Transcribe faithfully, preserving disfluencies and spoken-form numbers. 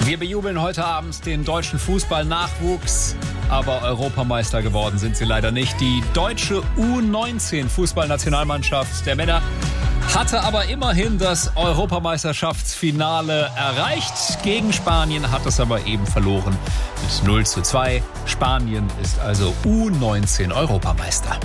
Wir bejubeln heute Abend den deutschen Fußballnachwuchs, aber Europameister geworden sind sie leider nicht. Die deutsche U neunzehn Fußballnationalmannschaft der Männer hatte aber immerhin das Europameisterschaftsfinale erreicht. Gegen Spanien hat es aber eben verloren mit null zu zwei. Spanien ist also U neunzehn Europameister.